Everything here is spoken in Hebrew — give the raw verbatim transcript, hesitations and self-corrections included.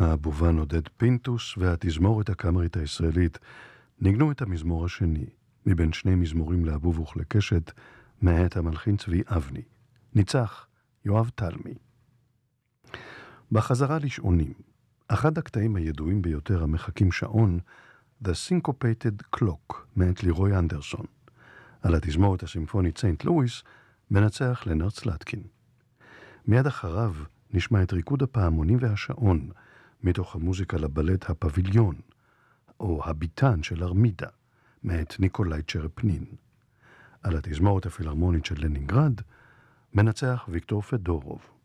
הבובן עודד פינטוס והתזמורת הקאמרית הישראלית ניגנו את המזמור השני, מבין שני מזמורים לאבוב וכלקשת, מאת המלחין צבי אבני. ניצח יואב תלמי. בחזרה לשעונים, אחד הקטעים הידועים ביותר המחכים שעון, The Syncopated Clock, מאת לירוי אנדרסון. על התזמורת הסימפונית סנט לואיס, מנצח לנרד סלטקין. מיד אחריו נשמע את ריקוד הפעמונים והשעון, מתוך המוזיקה לבלט הפביליון, או הביטן של ארמידה, מאת ניקולאי צ'רפנין. על התזמורת הפילהרמונית של לנינגרד, מנצח ויקטור פדורוב.